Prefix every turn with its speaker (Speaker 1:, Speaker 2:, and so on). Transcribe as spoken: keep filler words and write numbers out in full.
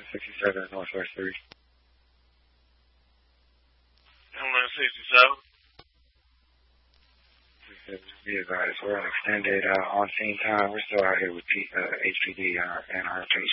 Speaker 1: sixty-seven Northwest three.
Speaker 2: Ambulance sixty-seven.
Speaker 1: Just be advised, we're on extended uh, on-scene time. We're still out here with P, uh, H P D and our, and our patient.